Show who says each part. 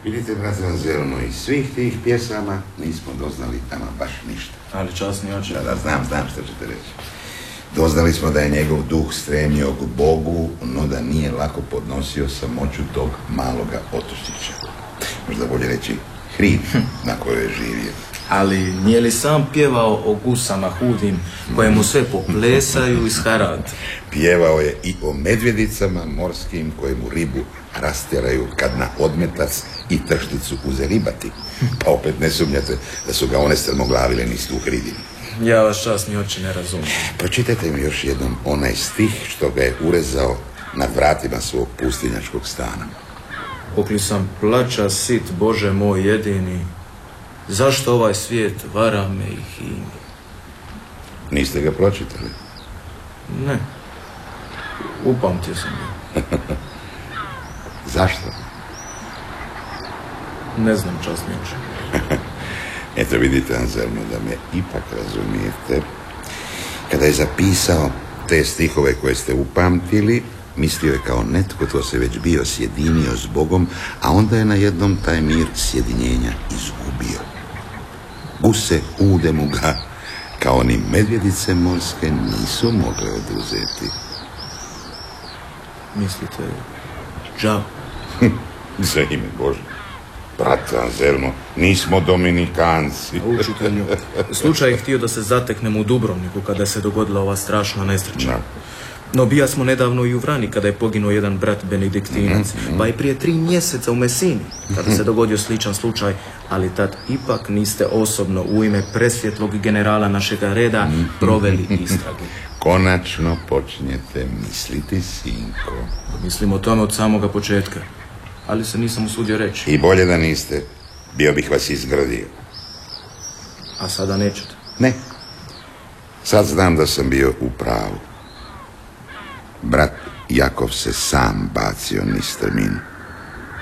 Speaker 1: Vidite, brate Anzelmo, iz svih tih pjesama nismo doznali ama baš ništa.
Speaker 2: Ali časni oče.
Speaker 1: Da, znam što ćete reći. Doznali smo da je njegov duh stremio k Bogu, no da nije lako podnosio samoću tog maloga otočića. Možda bolje reći hrid na kojoj je živio.
Speaker 2: Ali nije li sam pjevao o gusama hudim koje mu sve poplesaju iz harata?
Speaker 1: Pjevao je i o medvjedicama morskim koje mu ribu rastjeraju kad na odmetac i tršticu uze ribati. Pa opet ne sumnjate da su ga one strmoglavile niz tu hridinu.
Speaker 2: Ja vas, časni oče, ne razumijem.
Speaker 1: Pročitajte mi još jednom onaj stih što ga je urezao nad vratima svog pustinjačkog stana.
Speaker 2: Pokli sam plača sit, Bože moj jedini, zašto ovaj svijet vara me i hini?
Speaker 1: Niste ga pročitali?
Speaker 2: Ne. Upamtio sam ga.
Speaker 1: Zašto?
Speaker 2: Ne znam, časni oče.
Speaker 1: Eto vidite, Anzelmo, da me ipak razumijete. Kada je zapisao te stihove koje ste upamtili, mislio je kao netko tko se već bio sjedinio s Bogom, a onda je na jednom taj mir sjedinjenja izgubio. Guse ude mu ga, kao ni medvjedice morske, nisu mogle oduzeti.
Speaker 2: Mislite, džav?
Speaker 1: Za ime Bože. Brate Anzelmo, nismo dominikanci.
Speaker 2: Učitelju, slučaj je htio da se zateknemo u Dubrovniku kada se dogodila ova strašna nesreća.
Speaker 1: Da.
Speaker 2: No bija smo nedavno i u Vrani kada je poginuo jedan brat benediktinac, pa i prije 3 mjeseca u Mesini kada se dogodio sličan slučaj, ali tad ipak niste osobno u ime presvjetlog generala našega reda proveli istrage.
Speaker 1: Konačno počinjete misliti, sinko.
Speaker 2: Mislim o tome od samoga početka, ali se nisam usudio reći.
Speaker 1: I bolje da niste, bio bih vas izgradio.
Speaker 2: A sada nećete?
Speaker 1: Ne. Sad znam da sam bio u pravu. Brat Jakov se sam bacio niz strminu.